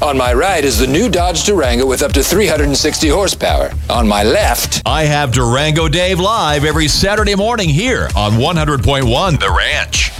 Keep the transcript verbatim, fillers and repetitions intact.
On my right is the new Dodge Durango with up to three hundred sixty horsepower. On my left, I have Durango Dave live every Saturday morning here on one hundred point one The Ranch.